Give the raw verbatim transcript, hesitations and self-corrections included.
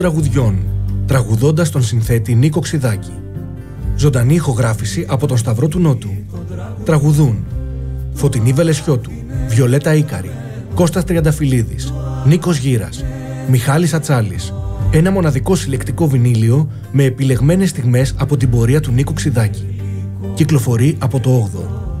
Τραγουδιών, τραγουδώντας τον συνθέτη Νίκο Ξιδάκη. Ζωντανή ηχογράφηση από τον Σταυρό του Νότου. Τραγουδούν Φωτεινή Βελεσιώτου, Βιολέτα Ίκαρη, Κώστας Τριανταφυλλίδης, Νίκος Γύρας, Μιχάλης Ατσάλης. Ένα μοναδικό συλλεκτικό βινίλιο με επιλεγμένες στιγμές από την πορεία του Νίκου Ξιδάκη. Κυκλοφορεί από το όγδοο.